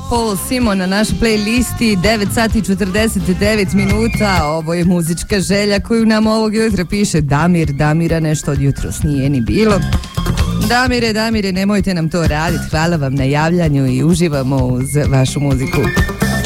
Paul Simon na našoj playlisti, 9 sati 49 minuta. Ovo je muzička želja koju nam ovog jutra piše Damira, nešto od jutros nije ni bilo. Damire, nemojte nam to raditi. Hvala vam na javljanju i uživamo uz vašu muziku.